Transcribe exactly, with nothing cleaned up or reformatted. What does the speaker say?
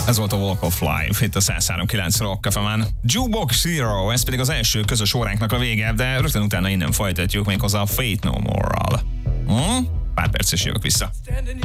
Ez volt a Walk of Life, itt a száz három kilenc Rock ef emen. Jukebox Hero, ez pedig az első közös óránknak a vége, de rögtön utána innen folytatjuk méghozzá a Faith No More-ral. Hm? Pár perc és jövök vissza.